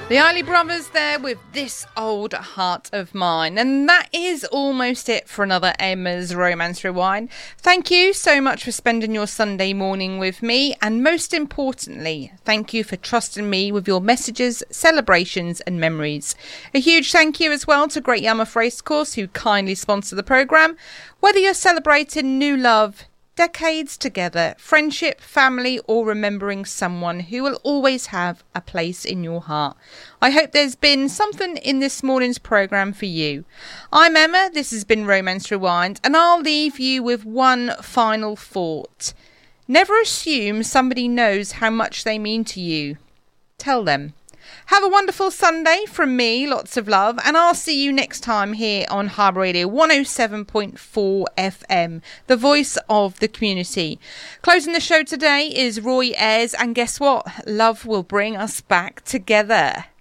The Eiley Brothers there with This Old Heart of Mine. And that is almost it for another Emma's Romance Rewind. Thank you so much for spending your Sunday morning with me. And most importantly, thank you for trusting me with your messages, celebrations and memories. A huge thank you as well to Great Yarmouth Racecourse who kindly sponsor the programme. Whether you're celebrating new love, decades together, friendship, family, or remembering someone who will always have a place in your heart. I hope there's been something in this morning's programme for you. I'm Emma, this has been Romance Rewind, and I'll leave you with one final thought. Never assume somebody knows how much they mean to you. Tell them. Have a wonderful Sunday from me, lots of love, and I'll see you next time here on Harbour Radio 107.4 FM, the voice of the community. Closing the show today is Roy Ayers, and guess what? Love will bring us back together.